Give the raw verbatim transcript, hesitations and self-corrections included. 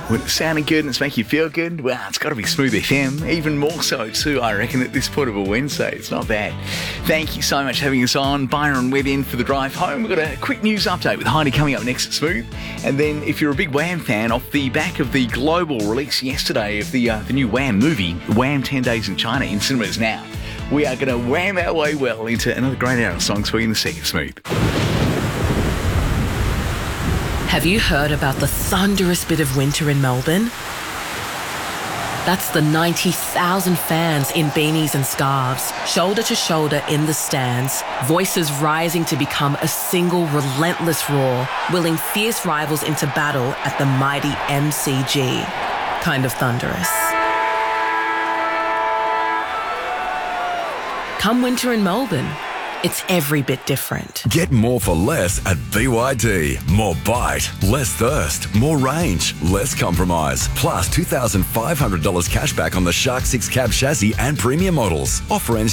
When it's sounding good and it's making you feel good, well, it's got to be Smooth F M. Even more so, too, I reckon, at this point of a Wednesday. It's not bad. Thank you so much for having us on. Byron Webb in for the drive home. We've got a quick news update with Heidi coming up next at Smooth. And then, if you're a big Wham fan, off the back of the global release yesterday of the, uh, the new Wham movie, Wham ten Days in China, in cinemas now, we are going to wham our way well into another great hour of songs for you in the second, Smooth. Have you heard about the thunderous bit of winter in Melbourne? That's the ninety thousand fans in beanies and scarves, shoulder to shoulder in the stands, voices rising to become a single relentless roar, willing fierce rivals into battle at the mighty M C G. Kind of thunderous. Come winter in Melbourne, it's every bit different. Get more for less at B Y D. More bite, less thirst, more range, less compromise. Plus two thousand five hundred dollars cash back on the Shark six cab chassis and premium models. Offer ends